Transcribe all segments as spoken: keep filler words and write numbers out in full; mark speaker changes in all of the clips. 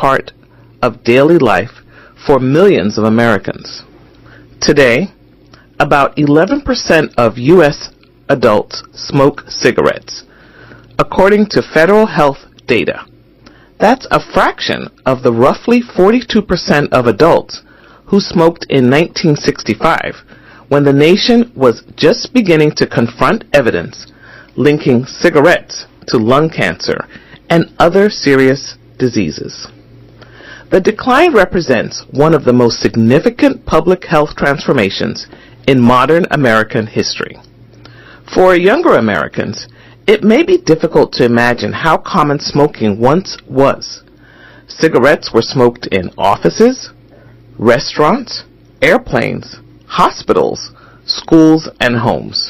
Speaker 1: part of daily life for millions of Americans. Today, about eleven percent of U S adults smoke cigarettes, according to federal health data. That's a fraction of the roughly forty-two percent of adults who smoked in nineteen sixty-five, when the nation was just beginning to confront evidence linking cigarettes to lung cancer and other serious diseases. The decline represents one of the most significant public health transformations in modern American history. For younger Americans, it may be difficult to imagine how common smoking once was. Cigarettes were smoked in offices, restaurants, airplanes, hospitals, schools, and homes.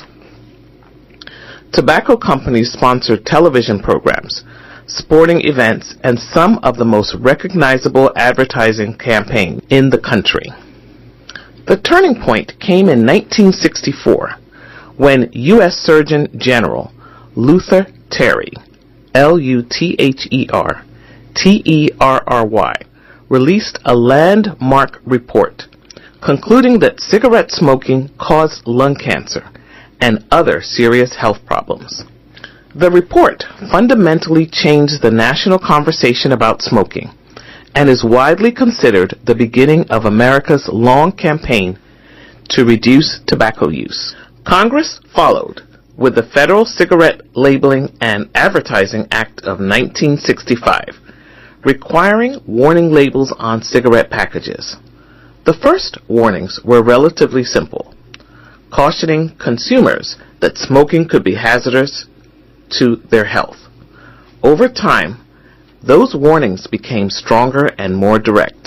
Speaker 1: Tobacco companies sponsored television programs, sporting events, and some of the most recognizable advertising campaigns in the country. The turning point came in nineteen sixty-four, when U S Surgeon General Luther Terry, L U T H E R T E R R Y, released a landmark report concluding that cigarette smoking caused lung cancer and other serious health problems. The report fundamentally changed the national conversation about smoking and is widely considered the beginning of America's long campaign to reduce tobacco use. Congress followed with the Federal Cigarette Labeling and Advertising Act of nineteen sixty-five, requiring warning labels on cigarette packages. The first warnings were relatively simple, cautioning consumers that smoking could be hazardous to their health. Over time, those warnings became stronger and more direct.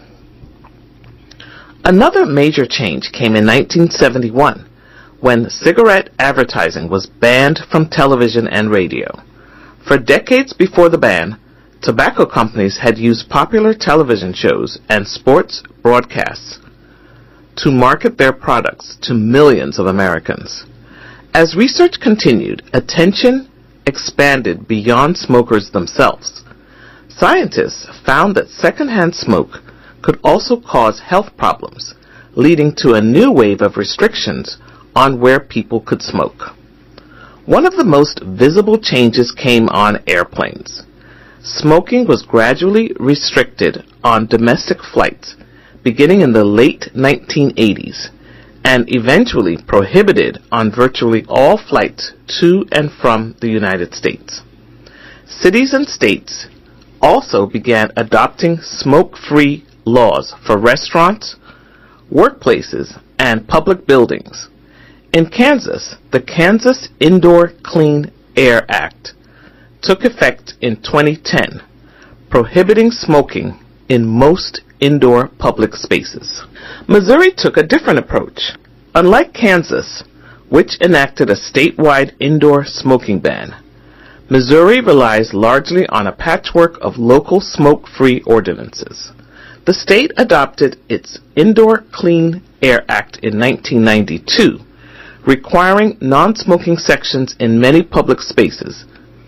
Speaker 1: Another major change came in nineteen seventy-one, when cigarette advertising was banned from television and radio. For decades before the ban, tobacco companies had used popular television shows and sports broadcasts to market their products to millions of Americans. As research continued, attention expanded beyond smokers themselves. Scientists found that secondhand smoke could also cause health problems, leading to a new wave of restrictions on where people could smoke. One of the most visible changes came on airplanes. Smoking was gradually restricted on domestic flights beginning in the late nineteen eighties and eventually prohibited on virtually all flights to and from the United States. Cities and states also began adopting smoke-free laws for restaurants, workplaces, and public buildings. In Kansas, the Kansas Indoor Clean Air Act took effect in twenty ten, prohibiting smoking in most indoor public spaces. Missouri took a different approach. Unlike Kansas, which enacted a statewide indoor smoking ban, Missouri relies largely on a patchwork of local smoke-free ordinances. The state adopted its Indoor Clean Air Act in nineteen ninety-two, requiring non-smoking sections in many public spaces.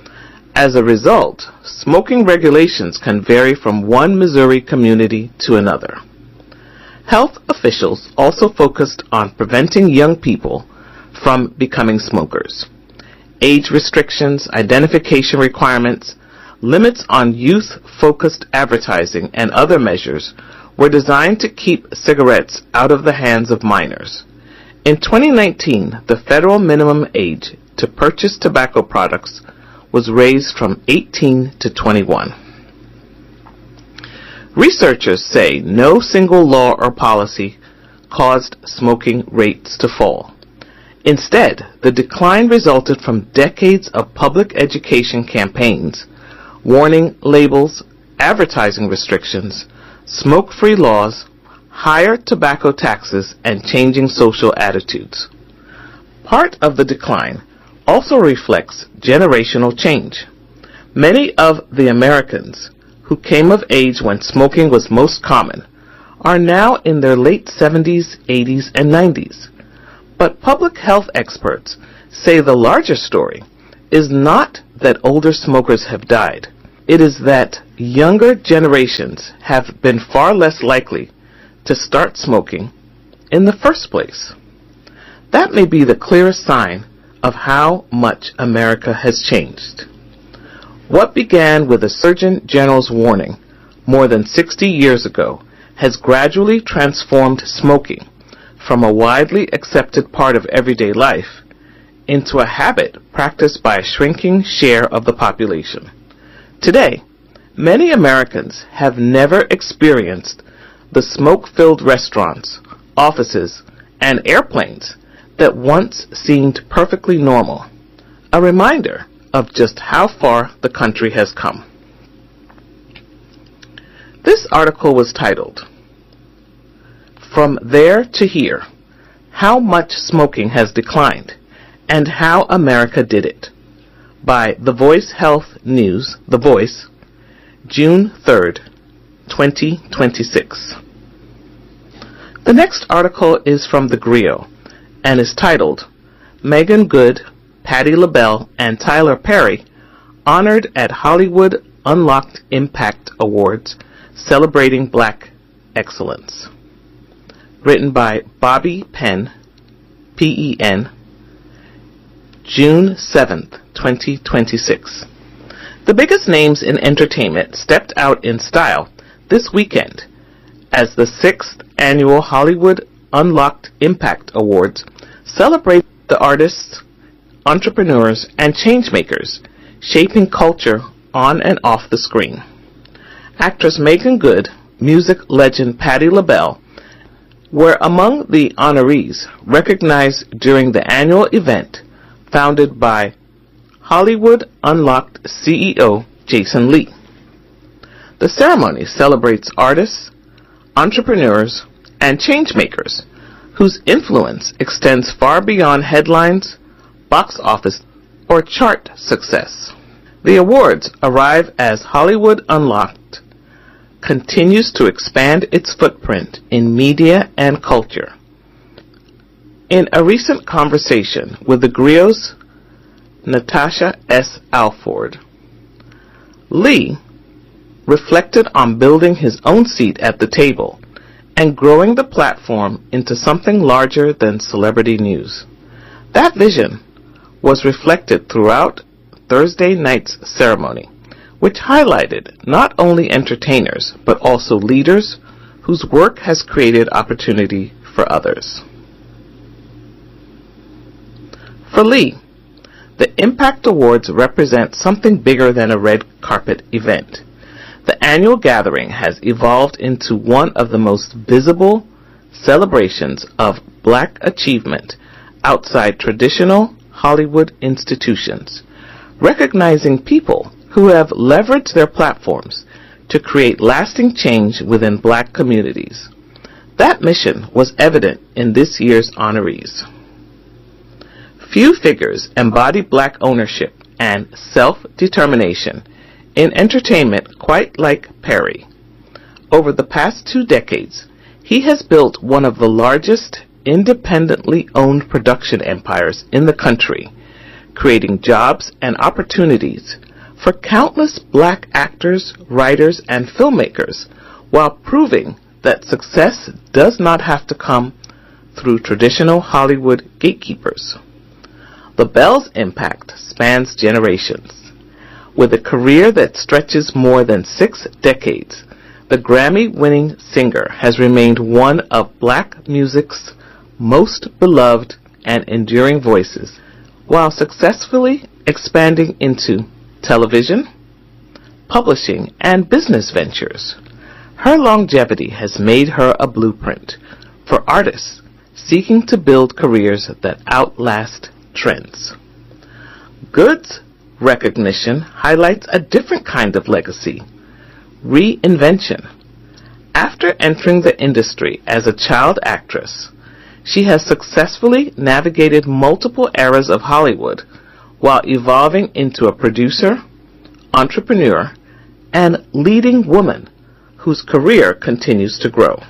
Speaker 1: As a result, smoking regulations can vary from one Missouri community to another. Health officials also focused on preventing young people from becoming smokers. Age restrictions, identification requirements, limits on youth-focused advertising, and other measures were designed to keep cigarettes out of the hands of minors. In twenty nineteen, the federal minimum age to purchase tobacco products was raised from eighteen to twenty-one. Researchers say no single law or policy caused smoking rates to fall. Instead, the decline resulted from decades of public education campaigns, warning labels, advertising restrictions, smoke-free laws, higher tobacco taxes, and changing social attitudes. Part of the decline also reflects generational change. Many of the Americans who came of age when smoking was most common are now in their late seventies, eighties, and nineties. But public health experts say the larger story is not that older smokers have died, it is that younger generations have been far less likely to start smoking in the first place. That may be the clearest sign of how much America has changed. What began with a Surgeon General's warning more than sixty years ago has gradually transformed smoking from a widely accepted part of everyday life into a habit practiced by a shrinking share of the population. Today, many Americans have never experienced the smoke-filled restaurants, offices, and airplanes that once seemed perfectly normal, a reminder of just how far the country has come. This article was titled, "From There to Here, How Much Smoking Has Declined and How America Did It," by The Voice Health News, The Voice, June third, twenty twenty-six. The next article is from The Grio and is titled, "Meagan Good, Patti LaBelle, and Tyler Perry Honored at Hollywood Unlocked Impact Awards Celebrating Black Excellence." Written by Bobby Penn, P E N, June seventh, twenty twenty-six. The biggest names in entertainment stepped out in style this weekend as the sixth annual Hollywood Unlocked Impact Awards celebrate the artists, entrepreneurs, and changemakers shaping culture on and off the screen. Actress Meagan Good, music legend Patti LaBelle were among the honorees recognized during the annual event founded by Hollywood Unlocked C E O Jason Lee. The ceremony celebrates artists, entrepreneurs, and changemakers whose influence extends far beyond headlines, box office, or chart success. The awards arrive as Hollywood Unlocked continues to expand its footprint in media and culture. In a recent conversation with the Grio's Natasha S. Alford, Lee reflected on building his own seat at the table and growing the platform into something larger than celebrity news. That vision was reflected throughout Thursday night's ceremony, which highlighted not only entertainers but also leaders whose work has created opportunity for others. For Lee, the Impact Awards represent something bigger than a red carpet event. The annual gathering has evolved into one of the most visible celebrations of Black achievement outside traditional Hollywood institutions, recognizing people who have leveraged their platforms to create lasting change within Black communities. That mission was evident in this year's honorees. Few figures embody Black ownership and self-determination in entertainment quite like Perry. Over the past two decades, he has built one of the largest independently owned production empires in the country, creating jobs and opportunities for countless Black actors, writers, and filmmakers, while proving that success does not have to come through traditional Hollywood gatekeepers. LaBelle's impact spans generations. With a career that stretches more than six decades, the Grammy-winning singer has remained one of Black music's most beloved and enduring voices, while successfully expanding into television, publishing, and business ventures. Her longevity has made her a blueprint for artists seeking to build careers that outlast trends. Good's recognition highlights a different kind of legacy, reinvention. After entering the industry as a child actress, she has successfully navigated multiple eras of Hollywood while evolving into a producer, entrepreneur, and leading woman whose career continues to grow.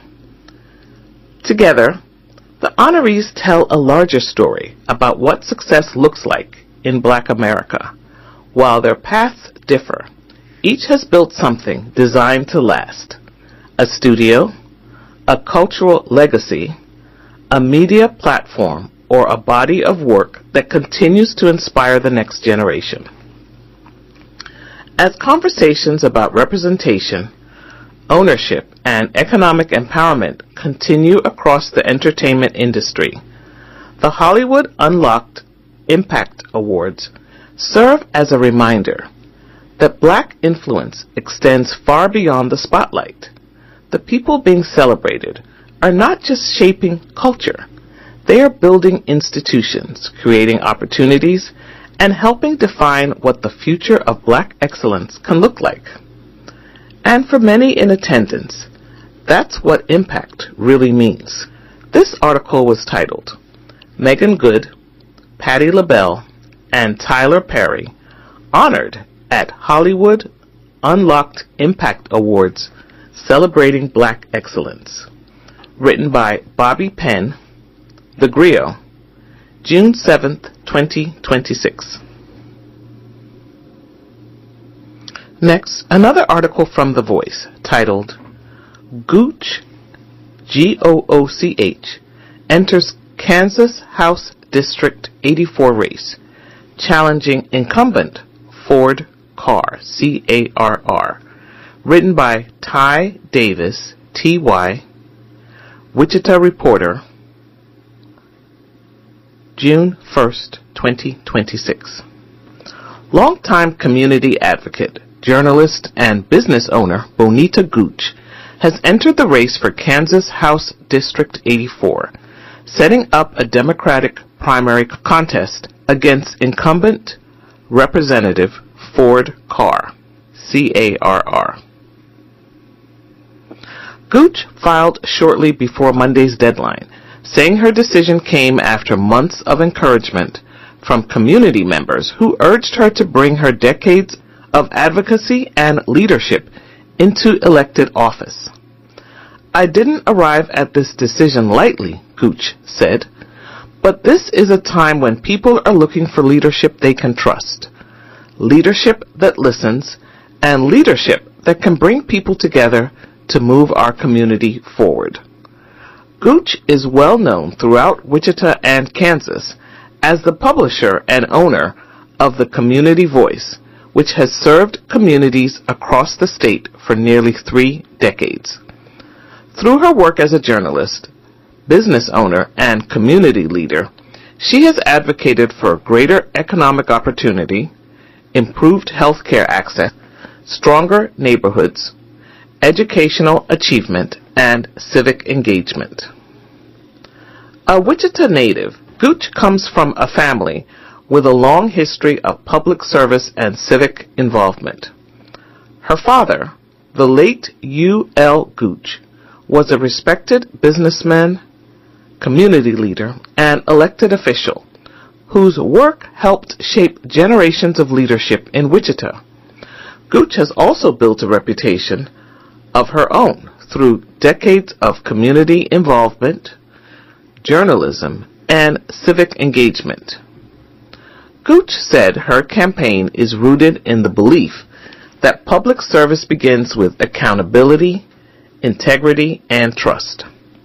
Speaker 1: Together, the honorees tell a larger story about what success looks like in Black America. While their paths differ, Each has built something designed to last: a studio, a cultural legacy, a media platform, or a body of work that continues to inspire the next generation. As conversations about representation, ownership, and economic empowerment continue across the entertainment industry, the Hollywood Unlocked Impact Awards serve as a reminder that Black influence extends far beyond the spotlight. The people being celebrated are not just shaping culture. They are building institutions, creating opportunities, and helping define what the future of Black excellence can look like. And for many in attendance, that's what impact really means. This article was titled, Meagan Good, Patti LaBelle, and Tyler Perry Honored at Hollywood Unlocked Impact Awards Celebrating Black Excellence. Written by Bobby Penn, The Griot, June seventh, twenty twenty-six. Next, another article from The Voice titled, Gooch, G O O C H, enters Kansas House District eighty-four race, challenging incumbent Ford Carr, C A R R. Written by Ty Davis, T Y, Wichita Reporter, June first, twenty twenty-six. Longtime community advocate, journalist, and business owner Bonita Gooch has entered the race for Kansas House District eighty-four, setting up a Democratic primary contest against incumbent Representative Ford Carr, C A R R. Gooch filed shortly before Monday's deadline, saying her decision came after months of encouragement from community members who urged her to bring her decades of advocacy and leadership into elected office. I didn't arrive at this decision lightly, Gooch said, but this is a time when people are looking for leadership they can trust, leadership that listens, and leadership that can bring people together to move our community forward. Gooch is well known throughout Wichita and Kansas as the publisher and owner of the Community Voice, which has served communities across the state for nearly three decades. Through her work as a journalist, business owner, and community leader, she has advocated for greater economic opportunity, improved health care access, stronger neighborhoods, educational achievement, and civic engagement. A Wichita native, Gooch comes from a family with a long history of public service and civic involvement. Her father, the late U L Gooch, was a respected businessman, community leader, and elected official whose work helped shape generations of leadership in Wichita. Gooch has also built a reputation of her own through decades of community involvement, journalism, and civic engagement. Gooch said her campaign is rooted in the belief that public service begins with accountability, integrity, and trust.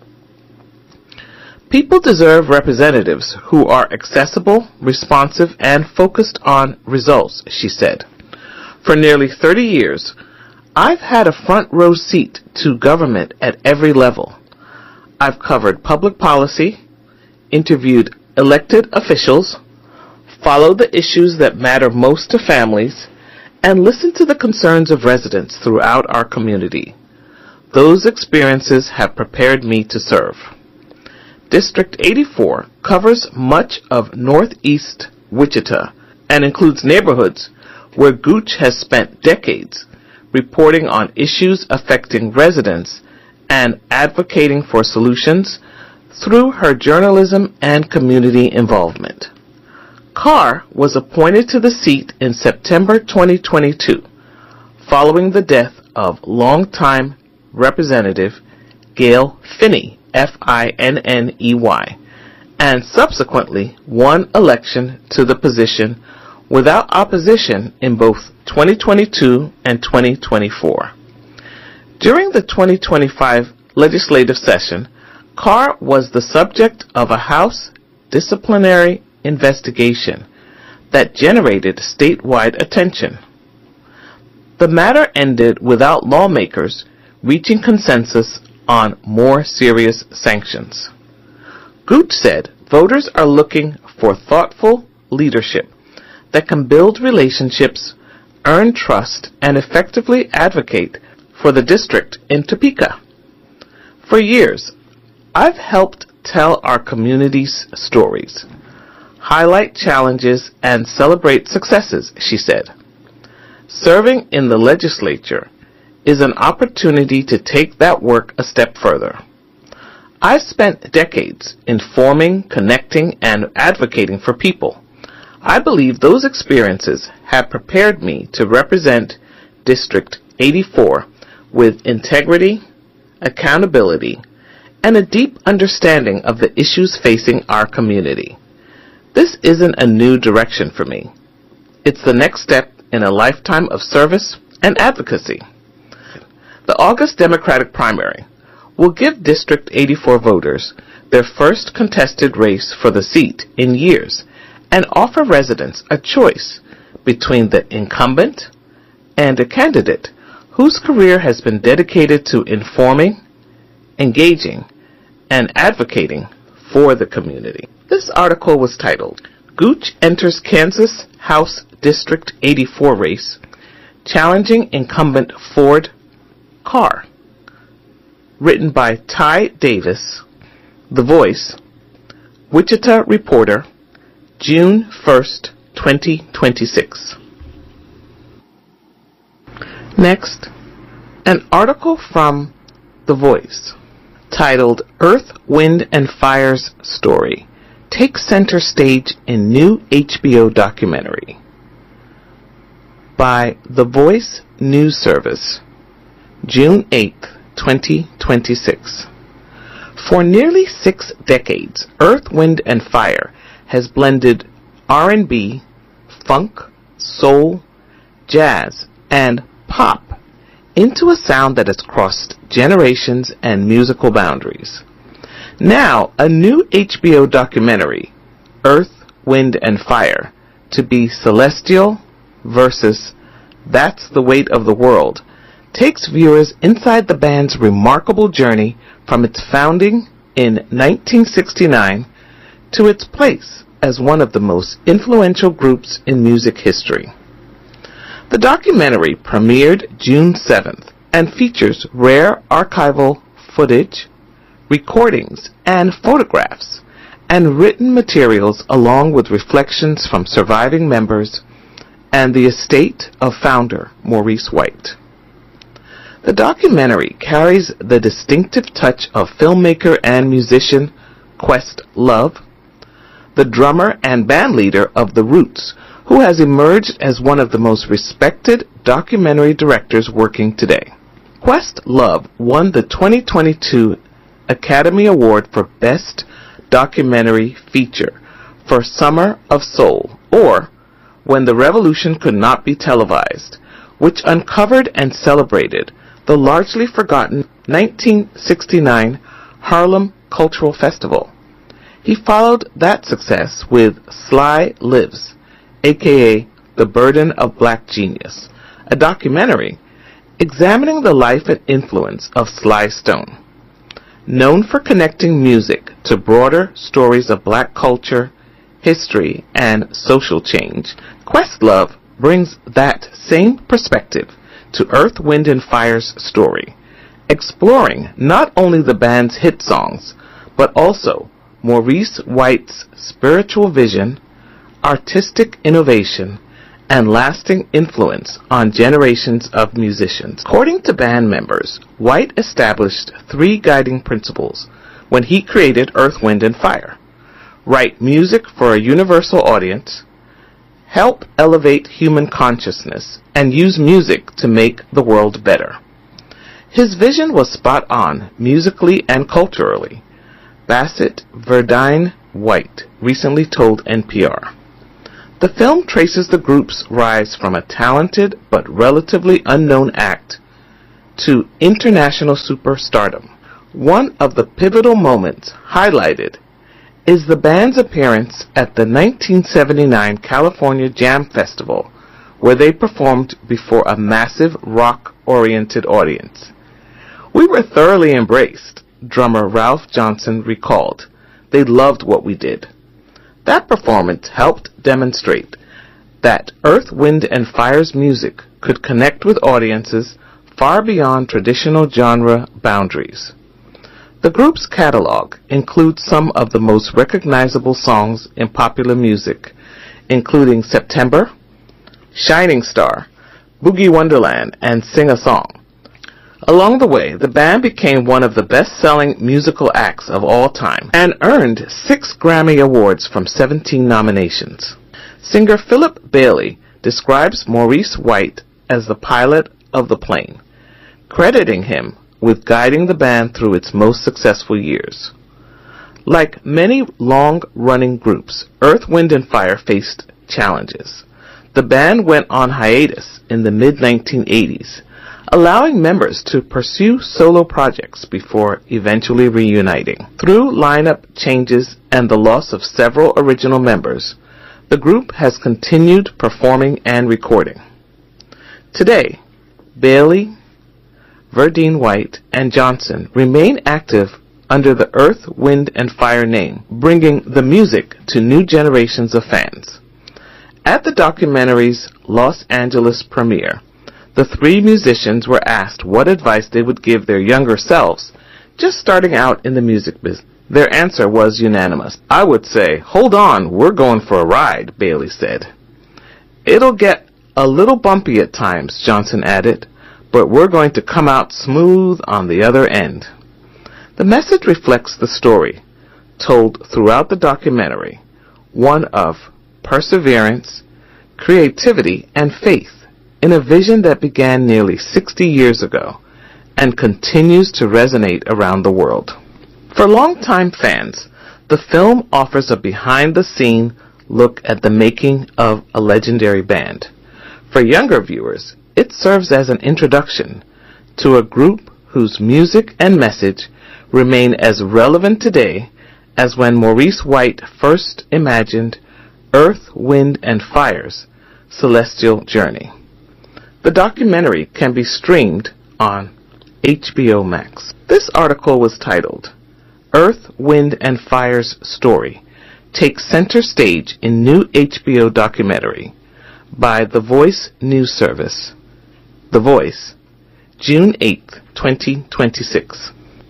Speaker 1: People deserve representatives who are accessible, responsive, and focused on results, she said. For nearly thirty years, I've had a front row seat to government at every level. I've covered public policy, interviewed elected officials, followed the issues that matter most to families, and listened to the concerns of residents throughout our community. Those experiences have prepared me to serve. District eighty-four covers much of northeast Wichita and includes neighborhoods where Gooch has spent decades reporting on issues affecting residents and advocating for solutions through her journalism and community involvement. Carr was appointed to the seat in September twenty twenty-two, following the death of longtime Representative Gail Finney, F I N N E Y, and subsequently won election to the position without opposition in both twenty twenty-two and twenty twenty-four. During the twenty twenty-five legislative session, Carr was the subject of a House disciplinary investigation that generated statewide attention. The matter ended without lawmakers reaching consensus on more serious sanctions. Gooch said voters are looking for thoughtful leadership that can build relationships, earn trust, and effectively advocate for the district in Topeka. For years, I've helped tell our community's stories, highlight challenges, and celebrate successes, she said. Serving in the legislature is an opportunity to take that work a step further. I've spent decades informing, connecting, and advocating for people. I believe those experiences have prepared me to represent District eighty-four with integrity, accountability, and a deep understanding of the issues facing our community. This isn't a new direction for me. It's the next step in a lifetime of service and advocacy. The August Democratic primary will give District eighty-four voters their first contested race for the seat in years and offer residents a choice between the incumbent and a candidate whose career has been dedicated to informing, engaging, and advocating for the community. This article was titled, Gooch Enters Kansas House District eighty-four Race, Challenging Incumbent Ford Carr, written by Ty Davis, The Voice, Wichita Reporter, June first, twenty twenty-six. Next, an article from The Voice, titled Earth, Wind, and Fire's Story, takes center stage in new H B O documentary, by The Voice News Service, June eighth, twenty twenty-six. For nearly six decades, Earth, Wind, and Fire has blended R and B, funk, soul, jazz, and pop into a sound that has crossed generations and musical boundaries. Now, a new H B O documentary, Earth, Wind, and Fire, to be Celestial versus That's the Weight of the World, takes viewers inside the band's remarkable journey from its founding in nineteen sixty-nine to its place as one of the most influential groups in music history. The documentary premiered June seventh and features rare archival footage, recordings, and photographs, and written materials along with reflections from surviving members and the estate of founder Maurice White. The documentary carries the distinctive touch of filmmaker and musician Questlove, the drummer and bandleader of The Roots, who has emerged as one of the most respected documentary directors working today. Questlove won the twenty twenty-two Academy Award for Best Documentary Feature for Summer of Soul, or When the Revolution Could Not Be Televised, which uncovered and celebrated the largely forgotten nineteen sixty-nine Harlem Cultural Festival. He followed that success with Sly Lives, aka The Burden of Black Genius, a documentary examining the life and influence of Sly Stone. Known for connecting music to broader stories of black culture, history, and social change, Questlove brings that same perspective to Earth, Wind, and Fire's story, exploring not only the band's hit songs, but also Maurice White's spiritual vision, artistic innovation, and lasting influence on generations of musicians. According to band members, White established three guiding principles when he created Earth, Wind, and Fire. Write music for a universal audience, help elevate human consciousness, and use music to make the world better. His vision was spot on, musically and culturally, Bassett Verdine White recently told N P R. The film traces the group's rise from a talented but relatively unknown act to international superstardom. One of the pivotal moments highlighted is the band's appearance at the nineteen seventy-nine California Jam Festival, where they performed before a massive rock-oriented audience. "We were thoroughly embraced," drummer Ralph Johnson recalled. "They loved what we did." That performance helped demonstrate that Earth, Wind and Fire's music could connect with audiences far beyond traditional genre boundaries. The group's catalog includes some of the most recognizable songs in popular music, including September, Shining Star, Boogie Wonderland, and Sing a Song. Along the way, the band became one of the best-selling musical acts of all time and earned six Grammy Awards from seventeen nominations. Singer Philip Bailey describes Maurice White as the pilot of the plane, crediting him with guiding the band through its most successful years. Like many long-running groups, Earth, Wind and Fire faced challenges. The band went on hiatus in the mid nineteen eighties, allowing members to pursue solo projects before eventually reuniting. Through lineup changes and the loss of several original members, the group has continued performing and recording. Today, Bailey, Verdine White, and Johnson remain active under the Earth, Wind and Fire name, bringing the music to new generations of fans. At the documentary's Los Angeles premiere, the three musicians were asked what advice they would give their younger selves just starting out in the music business. Their answer was unanimous. "I would say, hold on, we're going for a ride," Bailey said. "It'll get a little bumpy at times," Johnson added, "but we're going to come out smooth on the other end." The message reflects the story told throughout the documentary, one of perseverance, creativity, and faith in a vision that began nearly sixty years ago and continues to resonate around the world. For longtime fans, the film offers a behind-the-scene look at the making of a legendary band. For younger viewers, it serves as an introduction to a group whose music and message remain as relevant today as when Maurice White first imagined Earth, Wind and Fire's celestial journey. The documentary can be streamed on H B O Max. This article was titled, "Earth, Wind and Fire's Story Takes Center Stage in New H B O Documentary," by The Voice News Service. The Voice, June eighth, twenty twenty-six.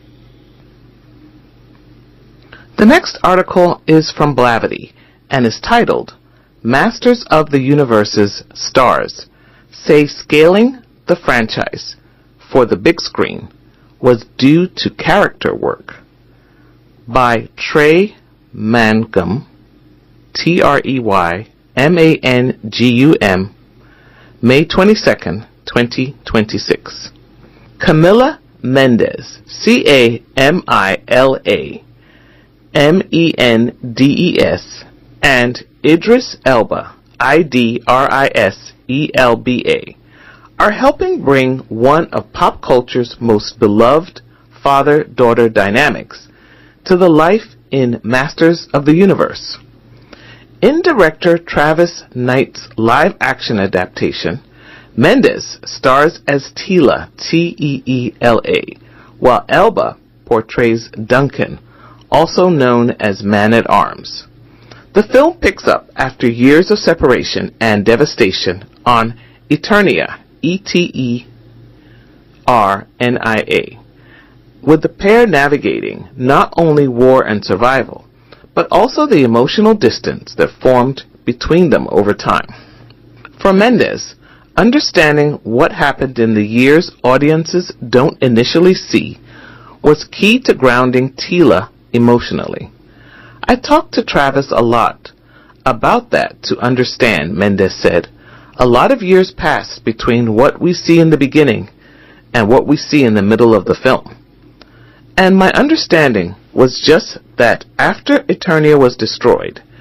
Speaker 1: The next article is from Blavity and is titled, "Masters of the Universe's Stars Say Scaling the Franchise for the Big Screen Was Due to Character Work," by Trey Mangum, T R E Y M A N G U M, May twenty-second, twenty twenty-six. Camila Mendes, C A M I L A M E N D E S, and Idris Elba, I D R I S E L B A, are helping bring one of pop culture's most beloved father-daughter dynamics to the life in Masters of the Universe. In director Travis Knight's live-action adaptation, Mendes stars as Teela, T E E L A, while Elba portrays Duncan, also known as Man-at-Arms. The film picks up after years of separation and devastation on Eternia, E T E R N I A, with the pair navigating not only war and survival, but also the emotional distance that formed between them over time. For Mendes, understanding what happened in the years audiences don't initially see was key to grounding Teela emotionally. "I talked to Travis a lot about that to understand," Mendes said. "A lot of years passed between what we see in the beginning and what we see in the middle of the film. And my understanding was just that after Eternia was destroyed,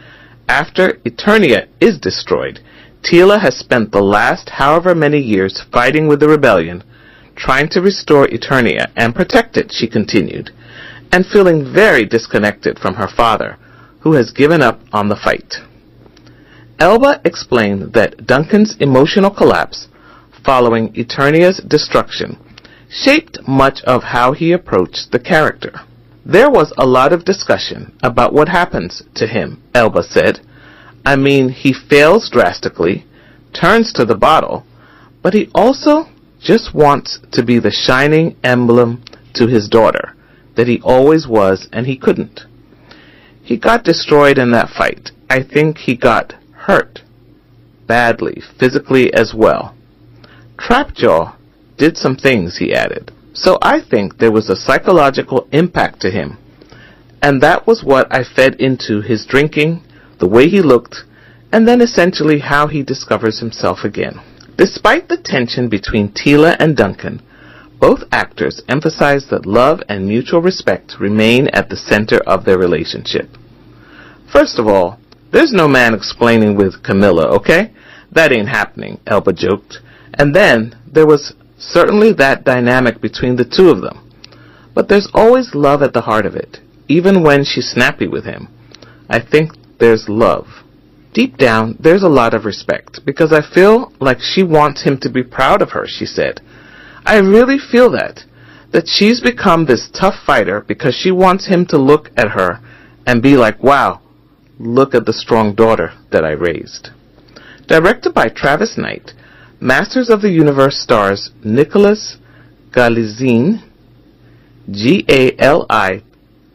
Speaker 1: after Eternia is destroyed, Teela has spent the last however many years fighting with the rebellion, trying to restore Eternia and protect it, she continued, and feeling very disconnected from her father, who has given up on the fight. Elba explained that Duncan's emotional collapse following Eternia's destruction shaped much of how he approached the character. There was a lot of discussion about what happens to him, Elba said. I mean, he fails drastically, turns to the bottle, but he also just wants to be the shining emblem to his daughter that he always was and he couldn't. He got destroyed in that fight. I think he got hurt badly, physically as well. Trapjaw did some things, he added. So I think there was a psychological impact to him, and that was what I fed into his drinking, the way he looked, and then essentially how he discovers himself again. Despite the tension between Teela and Duncan, both actors emphasize that love and mutual respect remain at the center of their relationship. First of all, there's no man explaining with Camilla, okay? That ain't happening, Elba joked. And then there was certainly that dynamic between the two of them. But there's always love at the heart of it, even when she's snappy with him. I think there's love. Deep down, there's a lot of respect, because I feel like she wants him to be proud of her, she said. I really feel that, that she's become this tough fighter because she wants him to look at her and be like, wow, look at the strong daughter that I raised. Directed by Travis Knight, Masters of the Universe stars Nicholas Galizine, G A L I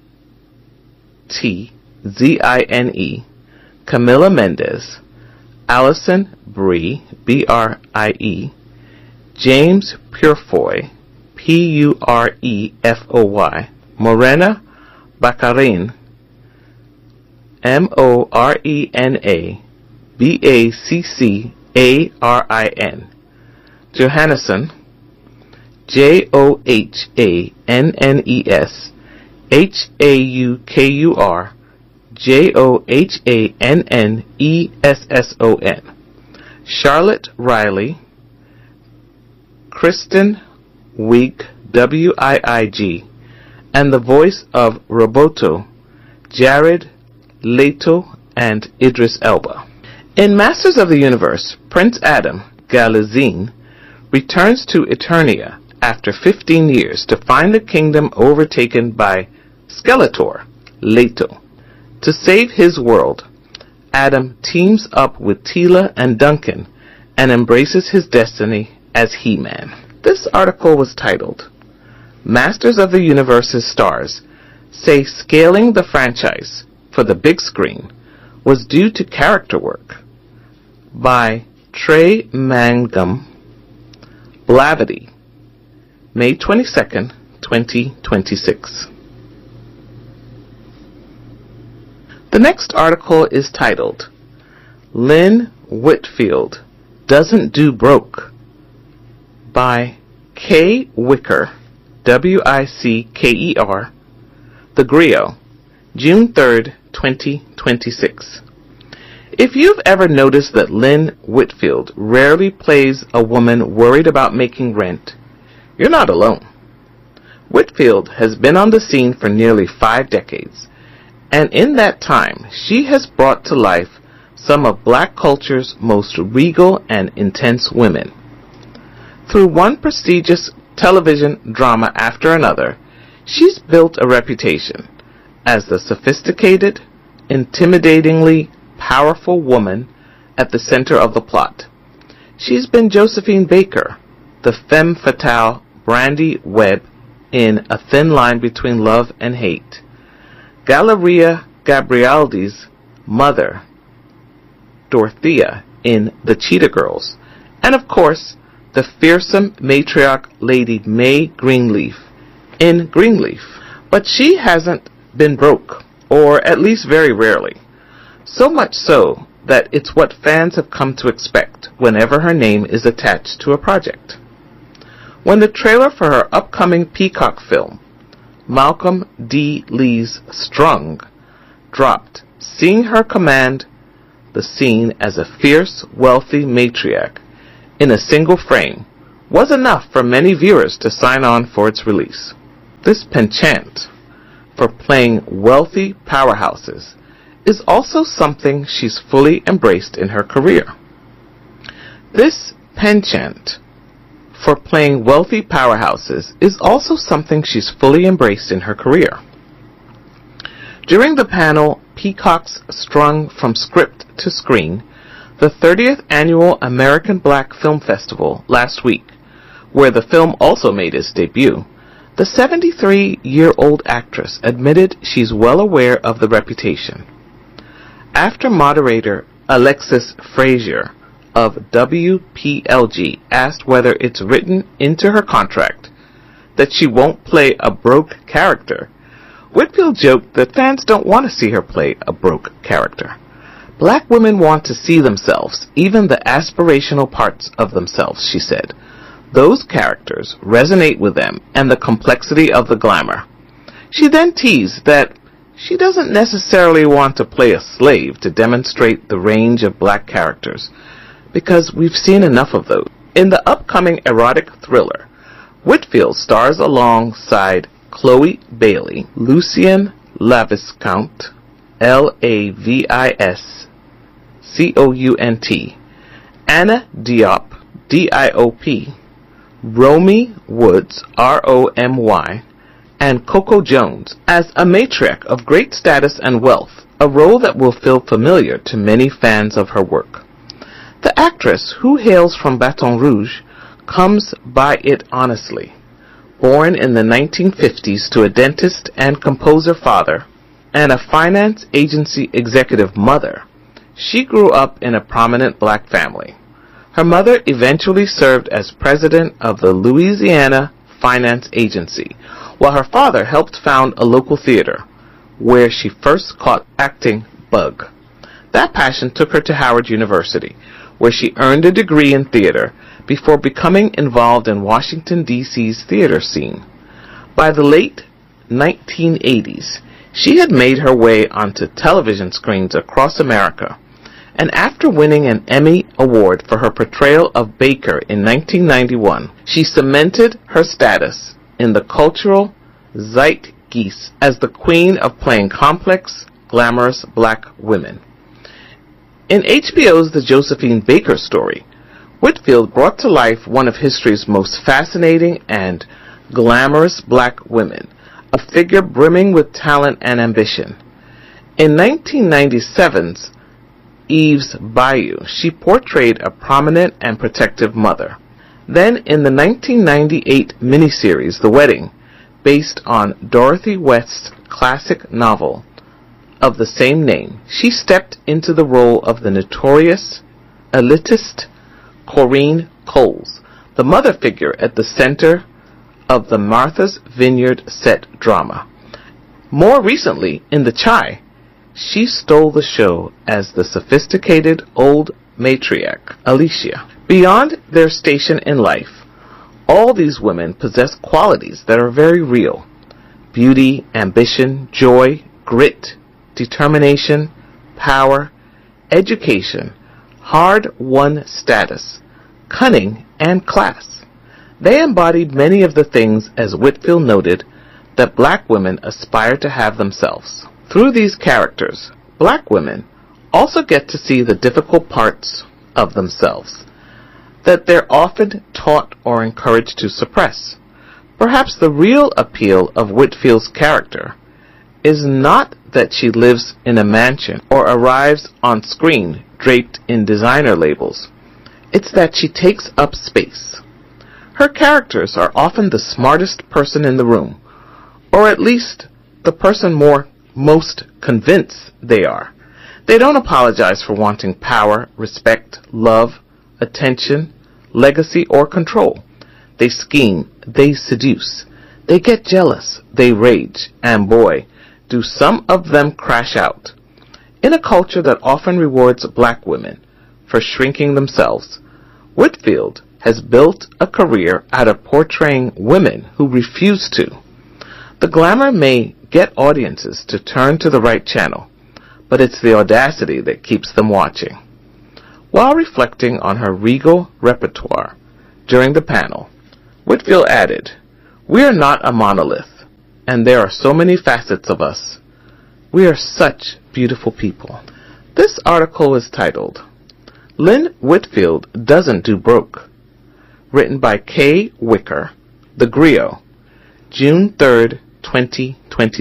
Speaker 1: T Z I N E, Camila Mendes, Alison Brie, B R I E, James Purefoy, P U R E F O Y, Morena Baccarin, M O R E N A B A C C A R I N, Johannesson, J O H A N N E S, H A U K U R, J O H A N N E S S O N, Charlotte Riley, Kristen Wiig, W I I G, and the voice of Roboto, Jared Leto and Idris Elba. In Masters of the Universe, Prince Adam, Galizine, returns to Eternia after fifteen years to find the kingdom overtaken by Skeletor, Leto. To save his world, Adam teams up with Teela and Duncan and embraces his destiny as He-Man. This article was titled, Masters of the Universe's stars say scaling the franchise for the big screen was due to character work, by Trey Mangum, Blavity, May twenty-second, twenty twenty-six. The next article is titled, Lynn Whitfield Doesn't Do Broke, by Kay Wicker, W I C K E R, The Griot, June third, twenty twenty-six. If you've ever noticed that Lynn Whitfield rarely plays a woman worried about making rent, you're not alone. Whitfield has been on the scene for nearly five decades, and in that time she has brought to life some of black culture's most regal and intense women. Through one prestigious television drama after another, she's built a reputation as the sophisticated, intimidatingly powerful woman at the center of the plot. She's been Josephine Baker, the femme fatale Brandy Webb in A Thin Line Between Love and Hate, Galleria Gabrieldi's mother, Dorothea, in The Cheetah Girls, and of course, the fearsome matriarch Lady May Greenleaf in Greenleaf. But she hasn't been broke, or at least very rarely. So much so that it's what fans have come to expect whenever her name is attached to a project. When the trailer for her upcoming Peacock film, Malcolm D. Lee's Strung, dropped, seeing her command the scene as a fierce, wealthy matriarch in a single frame was enough for many viewers to sign on for its release. This penchant for playing wealthy powerhouses is also something she's fully embraced in her career. This penchant for playing wealthy powerhouses is also something she's fully embraced in her career. During the panel Peacocks Strung from Script to Screen, the thirtieth Annual American Black Film Festival last week, where the film also made its debut, the seventy-three-year-old actress admitted she's well aware of the reputation. After moderator Alexis Frazier of W P L G asked whether it's written into her contract that she won't play a broke character, Whitfield joked that fans don't want to see her play a broke character. Black women want to see themselves, even the aspirational parts of themselves, she said. Those characters resonate with them and the complexity of the glamour. She then teased that she doesn't necessarily want to play a slave to demonstrate the range of black characters, because we've seen enough of those. In the upcoming erotic thriller, Whitfield stars alongside Chloe Bailey, Lucien Laviscount, L A V I S C O U N T, Anna Diop, D I O P, Romy Woods, R O M Y, and Coco Jones as a matriarch of great status and wealth, a role that will feel familiar to many fans of her work. The actress, who hails from Baton Rouge, comes by it honestly. Born in the nineteen fifties to a dentist and composer father and a finance agency executive mother, she grew up in a prominent black family. Her mother eventually served as president of the Louisiana Finance Agency, while her father helped found a local theater, where she first caught acting bug. That passion took her to Howard University, where she earned a degree in theater before becoming involved in Washington, D C's theater scene. By the late nineteen eighties, she had made her way onto television screens across America, and after winning an Emmy Award for her portrayal of Baker in nineteen ninety-one, she cemented her status in the cultural zeitgeist as the queen of playing complex, glamorous black women. In H B O's The Josephine Baker Story, Whitfield brought to life one of history's most fascinating and glamorous black women, a figure brimming with talent and ambition. In nineteen ninety-seven's Eve's Bayou, she portrayed a prominent and protective mother. Then in the nineteen ninety-eight miniseries The Wedding, based on Dorothy West's classic novel of the same name, she stepped into the role of the notorious elitist Corinne Coles, the mother figure at the center of the Martha's Vineyard set drama. More recently, in The Chi, she stole the show as the sophisticated old matriarch, Alicia. Beyond their station in life, all these women possess qualities that are very real. Beauty, ambition, joy, grit, determination, power, education, hard-won status, cunning, and class. They embodied many of the things, as Whitfield noted, that black women aspire to have themselves. Through these characters, black women also get to see the difficult parts of themselves that they're often taught or encouraged to suppress. Perhaps the real appeal of Whitfield's character is not that she lives in a mansion or arrives on screen draped in designer labels. It's that she takes up space. Her characters are often the smartest person in the room, or at least the person more most convinced they are. They don't apologize for wanting power, respect, love, attention, legacy, or control. They scheme, they seduce, they get jealous, they rage, and boy, do some of them crash out. In a culture that often rewards black women for shrinking themselves, Whitfield has built a career out of portraying women who refuse to. The glamour may get audiences to turn to the right channel, but it's the audacity that keeps them watching. While reflecting on her regal repertoire during the panel, Whitfield added, "We are not a monolith, and there are so many facets of us. We are such beautiful people." This article is titled, "Lynn Whitfield Doesn't Do Broke," written by Kay Wicker, The Griot, June third, twenty twenty.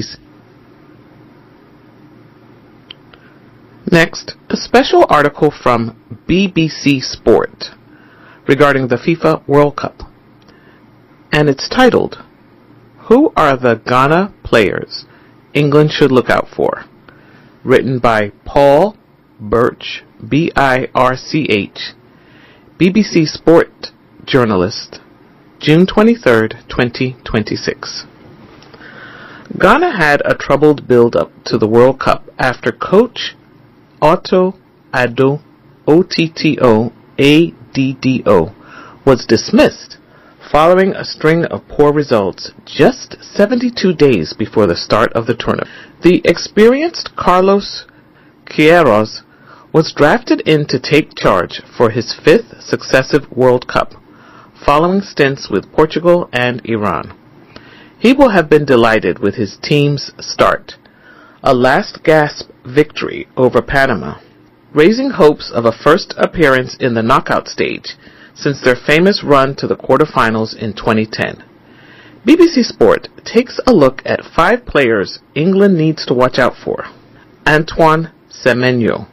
Speaker 1: Next, a special article from B B C Sport regarding the FIFA World Cup, and it's titled, "Who are the Ghana players England should look out for?" written by Paul Birch, B I R C H, B B C Sport journalist, June twenty-third, twenty twenty-six. Ghana had a troubled build-up to the World Cup after coach Otto Addo, O T T O A D D O, was dismissed following a string of poor results just seventy-two days before the start of the tournament. The experienced Carlos Queiroz was drafted in to take charge for his fifth successive World Cup, following stints with Portugal and Iran. He will have been delighted with his team's start, a last-gasp victory over Panama, raising hopes of a first appearance in the knockout stage since their famous run to the quarterfinals in twenty ten. B B C Sport takes a look at five players England needs to watch out for. Antoine Semenyo,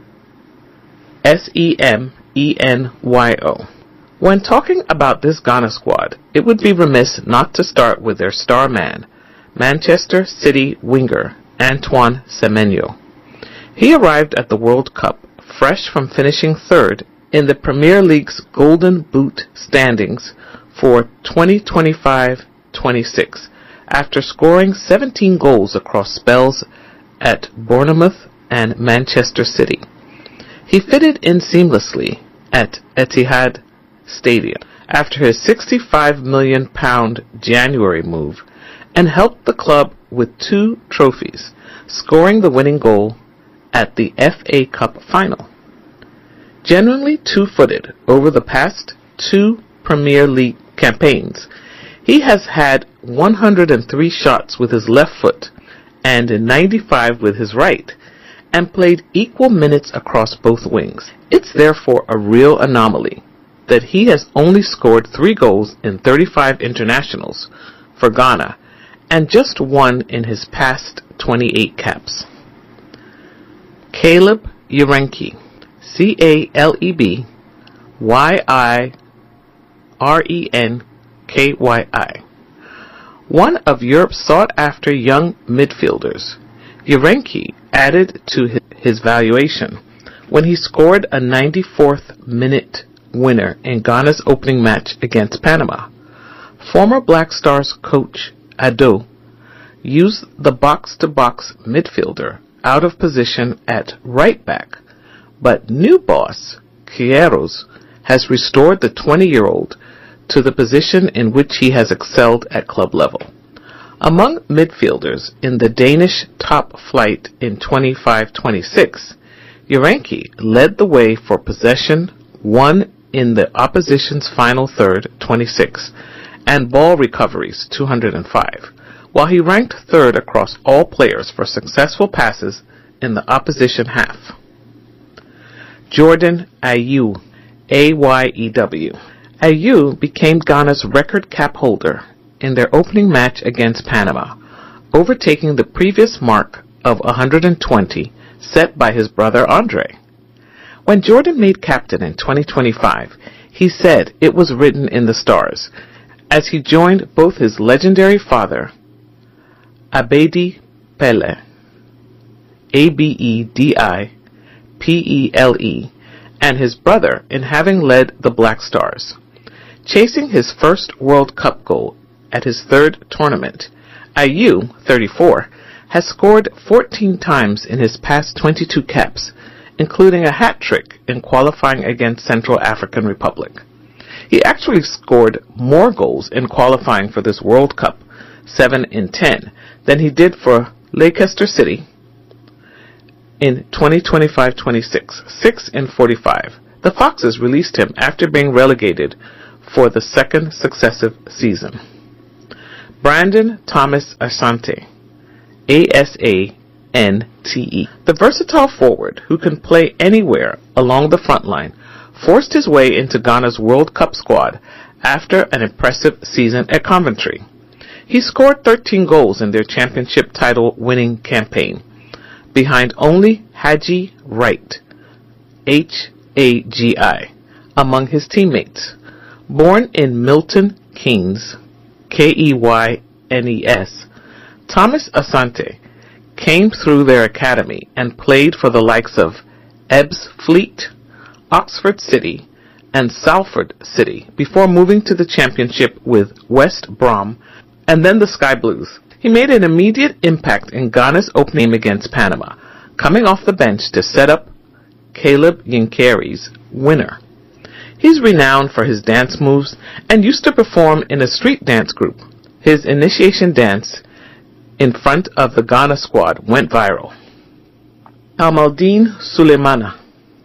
Speaker 1: S E M E N Y O. When talking about this Ghana squad, it would be remiss not to start with their star man, Manchester City winger Antoine Semenyo. He arrived at the World Cup fresh from finishing third in the Premier League's Golden Boot standings for twenty twenty-five twenty-six after scoring seventeen goals across spells at Bournemouth and Manchester City. He fitted in seamlessly at Etihad Stadium after his sixty-five million pound January move and helped the club with two trophies, scoring the winning goal at the F A Cup final. Genuinely two-footed over the past two Premier League campaigns, he has had one hundred three shots with his left foot and ninety-five with his right, and played equal minutes across both wings. It's therefore a real anomaly that he has only scored three goals in thirty-five internationals for Ghana and just one in his past twenty-eight caps. Caleb Yurenki, C A L E B Y I R E N K Y I. One of Europe's sought-after young midfielders, Yurenki added to his valuation when he scored a ninety-fourth minute winner in Ghana's opening match against Panama. Former Black Stars coach Addo used the box-to-box midfielder out of position at right back, but new boss Queiroz has restored the twenty-year-old to the position in which he has excelled at club level. Among midfielders in the Danish top flight in twenty-five twenty-six, Yurenki led the way for possession, won in the opposition's final third, twenty-six, and ball recoveries, two hundred five, while he ranked third across all players for successful passes in the opposition half. Jordan Ayew, A Y E W. Ayew became Ghana's record cap holder in their opening match against Panama, overtaking the previous mark of one hundred twenty set by his brother Andre. When Jordan made captain in twenty twenty-five, he said it was written in the stars, as he joined both his legendary father, Abedi Pele, A B E D I P E L E, and his brother in having led the Black Stars. Chasing his first World Cup goal at his third tournament, Ayew, thirty-four, has scored fourteen times in his past twenty-two caps, including a hat-trick in qualifying against Central African Republic. He actually scored more goals in qualifying for this World Cup, seven in ten, than he did for Leicester City, In twenty twenty-five twenty-six, six and forty-five, the Foxes released him after being relegated for the second successive season. Brandon Thomas Asante, A S A N T E. The versatile forward, who can play anywhere along the front line, forced his way into Ghana's World Cup squad after an impressive season at Coventry. He scored thirteen goals in their championship title-winning campaign, behind only Haji Wright, H A G I, among his teammates. Born in Milton Keynes, K E Y N E S, Thomas Asante came through their academy and played for the likes of Ebbsfleet, Oxford City, and Salford City before moving to the Championship with West Brom and then the Sky Blues. He made an immediate impact in Ghana's opening game against Panama, coming off the bench to set up Caleb Yinkeri's winner. He's renowned for his dance moves and used to perform in a street dance group. His initiation dance in front of the Ghana squad went viral. Kamaldeen Sulemana,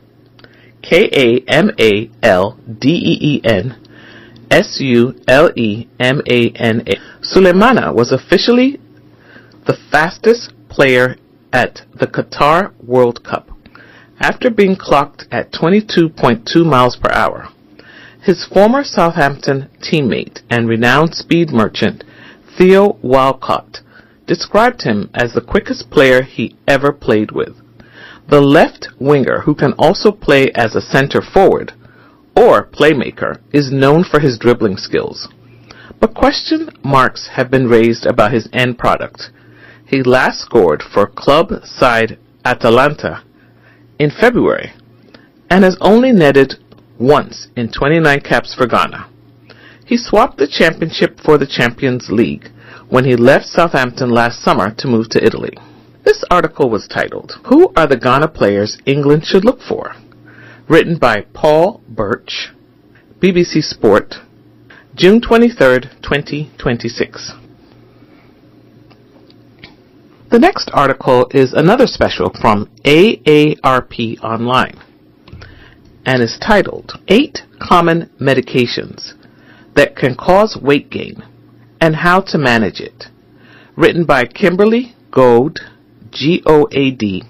Speaker 1: K A M A L D E E N S U L E M A N A. Sulemana was officially the fastest player at the Qatar World Cup after being clocked at twenty-two point two miles per hour. His former Southampton teammate and renowned speed merchant Theo Walcott described him as the quickest player he ever played with. The left winger, who can also play as a center forward or playmaker, is known for his dribbling skills. But question marks have been raised about his end product. He last scored for club side Atalanta in February and has only netted once in twenty-nine caps for Ghana. He swapped the championship for the Champions League when he left Southampton last summer to move to Italy. This article was titled, "Who are the Ghana players England should look for?" Written by Paul Birch, B B C Sport, June twenty-third, twenty twenty-six. The next article is another special from A A R P Online and is titled, Eight Common Medications That Can Cause Weight Gain and How to Manage It. Written by Kimberly Goad, G O A D.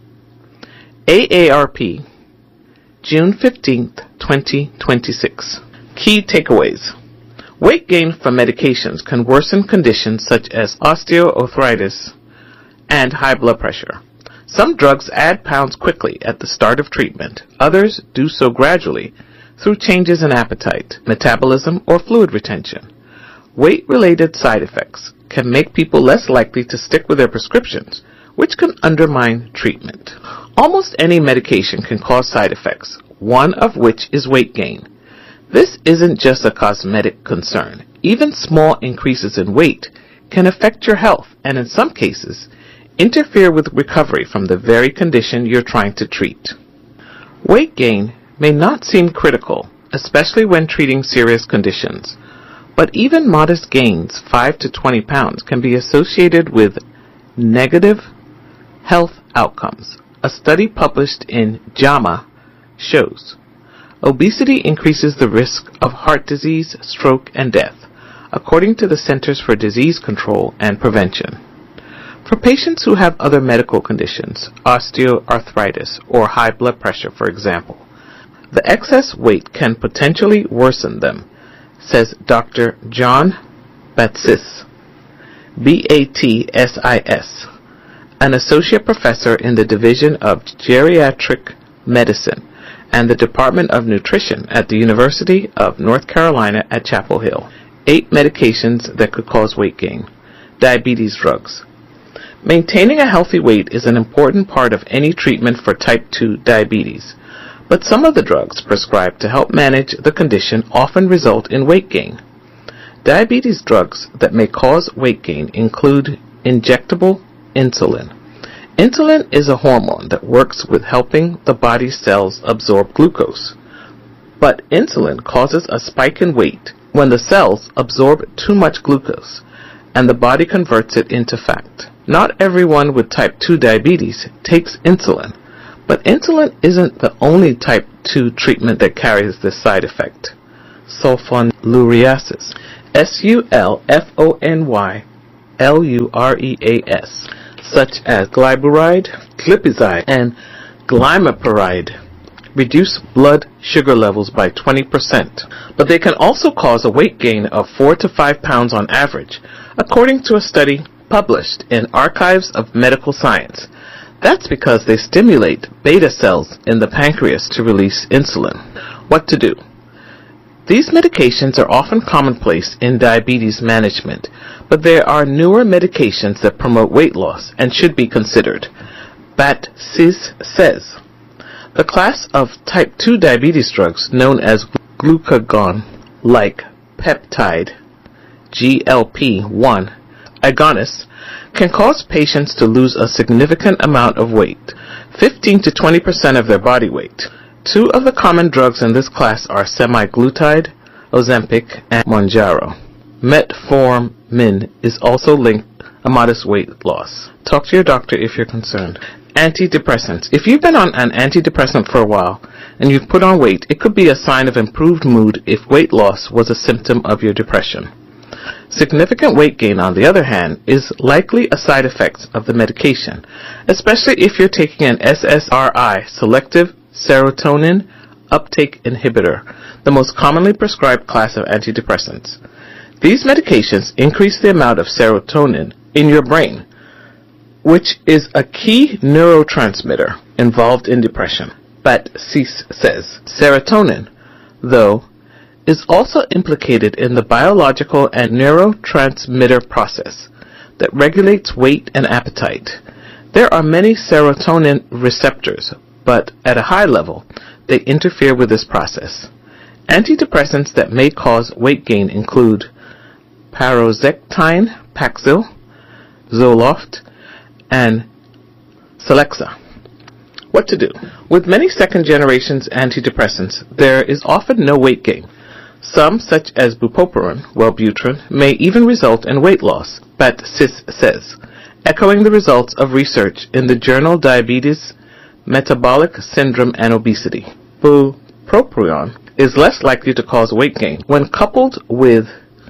Speaker 1: A A R P, June fifteenth, twenty twenty-six. Key takeaways. Weight gain from medications can worsen conditions such as osteoarthritis and high blood pressure. Some drugs add pounds quickly at the start of treatment. Others do so gradually through changes in appetite, metabolism, or fluid retention. Weight-related side effects can make people less likely to stick with their prescriptions, which can undermine treatment. Almost any medication can cause side effects, one of which is weight gain. This isn't just a cosmetic concern. Even small increases in weight can affect your health and, in some cases, interfere with recovery from the very condition you're trying to treat. Weight gain may not seem critical, especially when treating serious conditions, but even modest gains, five to twenty pounds, can be associated with negative health outcomes. A study published in JAMA shows obesity increases the risk of heart disease, stroke, and death, according to the Centers for Disease Control and Prevention. For patients who have other medical conditions, osteoarthritis or high blood pressure, for example, the excess weight can potentially worsen them, says Doctor John Batsis, B A T S I S, an associate professor in the Division of Geriatric Medicine and the Department of Nutrition at the University of North Carolina at Chapel Hill. Eight medications that could cause weight gain. Diabetes drugs. Maintaining a healthy weight is an important part of any treatment for type two diabetes, but some of the drugs prescribed to help manage the condition often result in weight gain. Diabetes drugs that may cause weight gain include injectable insulin. Insulin is a hormone that works with helping the body's cells absorb glucose, but insulin causes a spike in weight when the cells absorb too much glucose and the body converts it into fat. Not everyone with type two diabetes takes insulin, but insulin isn't the only type two treatment that carries this side effect. Sulfonylureas, S U L F O N Y L U R E A S, such as glyburide, glipizide, and glimepiride, reduce blood sugar levels by twenty percent, but they can also cause a weight gain of four to five pounds on average, according to a study published in Archives of Medical Science. That's because they stimulate beta cells in the pancreas to release insulin. What to do? These medications are often commonplace in diabetes management, but there are newer medications that promote weight loss and should be considered. Bat-Sis says, the class of type two diabetes drugs known as glucagon-like peptide G L P one agonists can cause patients to lose a significant amount of weight, fifteen to twenty percent of their body weight. Two of the common drugs in this class are semaglutide, Ozempic, and Mounjaro. Metformin is also linked a modest weight loss. Talk to your doctor if you're concerned. Antidepressants. If you've been on an antidepressant for a while and you've put on weight, it could be a sign of improved mood if weight loss was a symptom of your depression. Significant weight gain, on the other hand, is likely a side effect of the medication, especially if you're taking an S S R I, selective serotonin uptake inhibitor, the most commonly prescribed class of antidepressants. These medications increase the amount of serotonin in your brain, which is a key neurotransmitter involved in depression. Bat-Sis says, serotonin, though, is also implicated in the biological and neurotransmitter process that regulates weight and appetite. There are many serotonin receptors, but at a high level, they interfere with this process. Antidepressants that may cause weight gain include paroxetine, Paxil, Zoloft, and Celexa. What to do? With many second-generation antidepressants, there is often no weight gain. Some, such as bupropion, Wellbutrin, may even result in weight loss, Bat-Sis says, echoing the results of research in the journal Diabetes, Metabolic Syndrome and Obesity. Bupropion is less likely to cause weight gain. When coupled with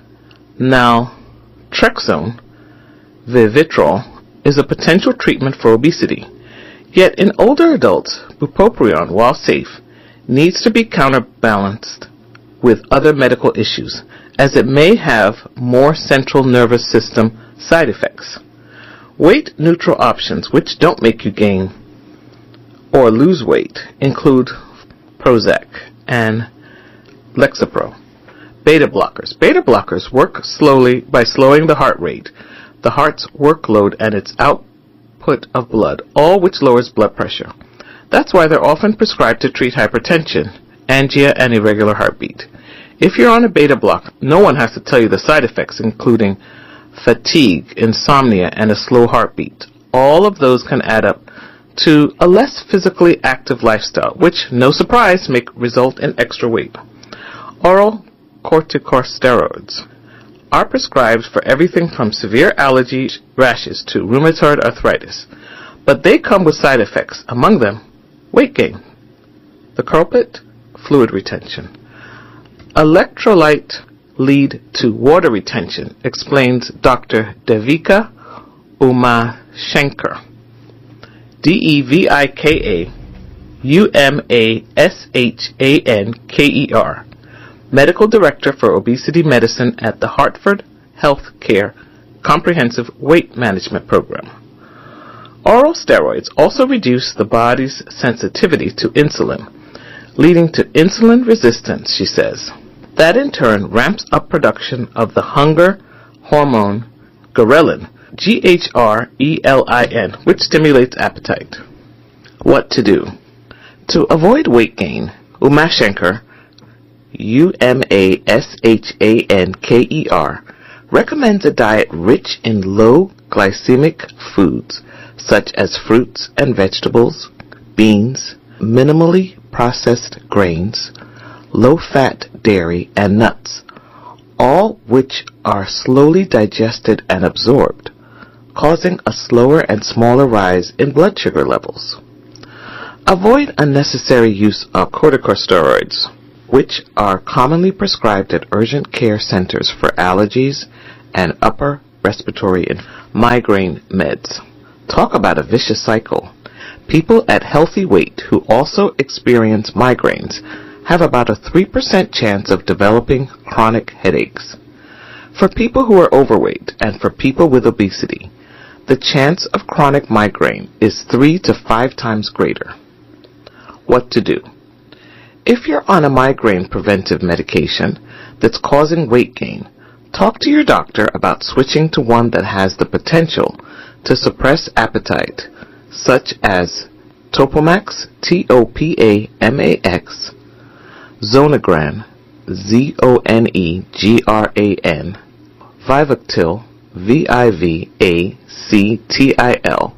Speaker 1: naltrexone, Vivitrol is a potential treatment for obesity. Yet in older adults, bupropion, while safe, needs to be counterbalanced with other medical issues, as it may have more central nervous system side effects. Weight-neutral options which don't make you gain or lose weight include Prozac and Lexapro. Beta blockers. Beta blockers work slowly by slowing the heart rate, the heart's workload, and its output of blood, all which lowers blood pressure. That's why they're often prescribed to treat hypertension, angina, and irregular heartbeat. If you're on a beta block, no one has to tell you the side effects, including fatigue, insomnia, and a slow heartbeat. All of those can add up to a less physically active lifestyle, which, no surprise, may result in extra weight. Oral corticosteroids are prescribed for everything from severe allergy rashes to rheumatoid arthritis, but they come with side effects, among them weight gain. The culprit, fluid retention. Electrolyte lead to water retention, explains Doctor Devika Umashankar, D E V I K A U M A S H A N K E R, Medical Director for Obesity Medicine at the Hartford Health Care Comprehensive Weight Management Program. Oral steroids also reduce the body's sensitivity to insulin, leading to insulin resistance, she says. That in turn ramps up production of the hunger hormone ghrelin, G H R E L I N, which stimulates appetite. What to do? To avoid weight gain, Umashankar, U M A S H A N K E R, recommends a diet rich in low glycemic foods such as fruits and vegetables, beans, minimally processed grains, low-fat dairy, and nuts, all which are slowly digested and absorbed, causing a slower and smaller rise in blood sugar levels. Avoid unnecessary use of corticosteroids, which are commonly prescribed at urgent care centers for allergies and upper respiratory and migraine meds. Talk about a vicious cycle. People at healthy weight who also experience migraines have about a three percent chance of developing chronic headaches. For people who are overweight and for people with obesity, the chance of chronic migraine is three to five times greater. What to do? If you're on a migraine preventive medication that's causing weight gain, talk to your doctor about switching to one that has the potential to suppress appetite, such as Topamax, T O P A M A X, Zonegran, Z O N E G R A N, Vivactil, V I V A C T I L,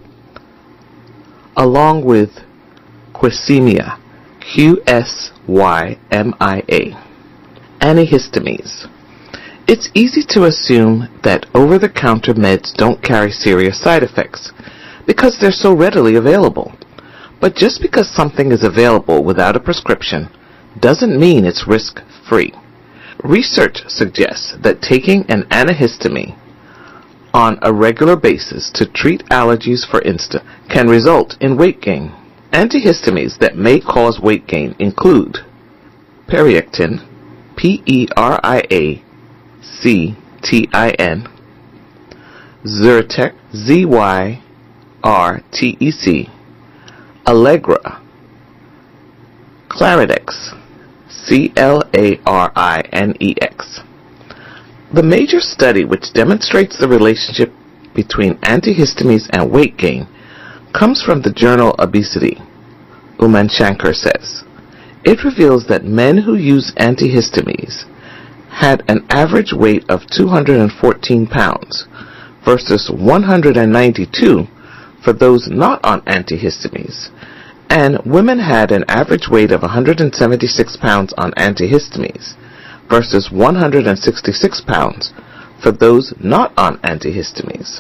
Speaker 1: along with Qsymia, Q S Y M I A. Antihistamines. It's easy to assume that over-the-counter meds don't carry serious side effects because they're so readily available. But just because something is available without a prescription doesn't mean it's risk-free. Research suggests that taking an antihistamine on a regular basis to treat allergies, for instance, can result in weight gain. Antihistamines that may cause weight gain include Periactin, P E R I A C T I N, Zyrtec, Z Y R T E C, Allegra, Clarinex, C L A R I N E X. The major study which demonstrates the relationship between antihistamines and weight gain comes from the journal Obesity. Uman Shankar says, it reveals that men who use antihistamines had an average weight of two hundred fourteen pounds versus one hundred ninety-two for those not on antihistamines, and women had an average weight of one hundred seventy-six pounds on antihistamines versus one hundred sixty-six pounds for those not on antihistamines.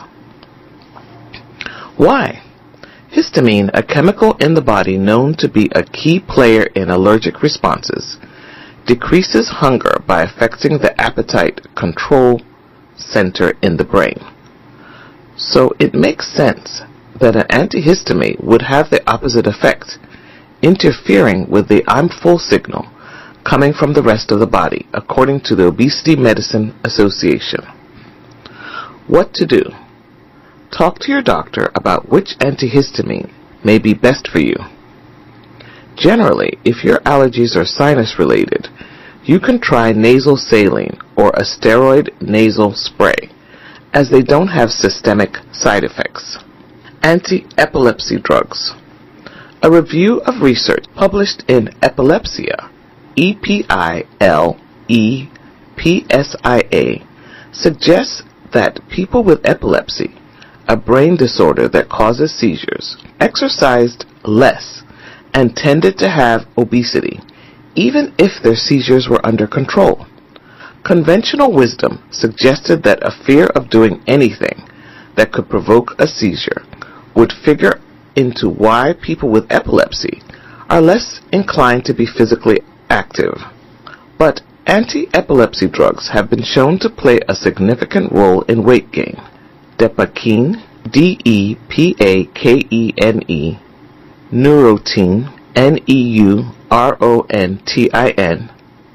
Speaker 1: Why? Histamine, a chemical in the body known to be a key player in allergic responses, decreases hunger by affecting the appetite control center in the brain. So it makes sense that an antihistamine would have the opposite effect, interfering with the I'm full signal coming from the rest of the body, according to the Obesity Medicine Association. What to do? Talk to your doctor about which antihistamine may be best for you. Generally, if your allergies are sinus related, you can try nasal saline or a steroid nasal spray, as they don't have systemic side effects. Anti-epilepsy drugs. A review of research published in Epilepsia, E P I L E P S I A, suggests that people with epilepsy, a brain disorder that causes seizures, exercised less and tended to have obesity, even if their seizures were under control. Conventional wisdom suggested that a fear of doing anything that could provoke a seizure would figure into why people with epilepsy are less inclined to be physically active. But anti-epilepsy drugs have been shown to play a significant role in weight gain. Depakine, D E P A K E N E, Neurontin, N E U R O N T I N,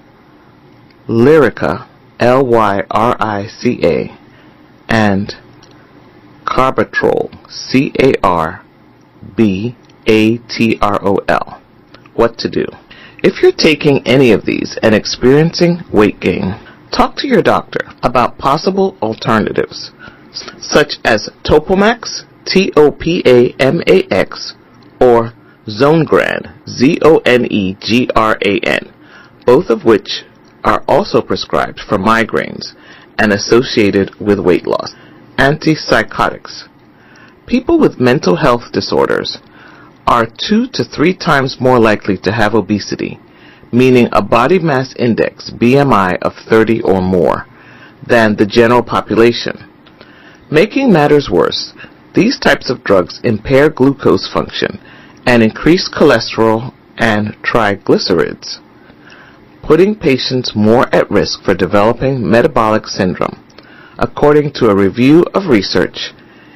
Speaker 1: Lyrica, L Y R I C A, and Carbatrol, C A R B A T R O L. What to do? If you're taking any of these and experiencing weight gain, talk to your doctor about possible alternatives, such as Topamax, T O P A M A X, or Zonegran, Z O N E G R A N, both of which are also prescribed for migraines and associated with weight loss. Antipsychotics. People with mental health disorders are two to three times more likely to have obesity, meaning a body mass index, B M I, of thirty or more, than the general population. Making matters worse, these types of drugs impair glucose function and increase cholesterol and triglycerides, putting patients more at risk for developing metabolic syndrome, according to a review of research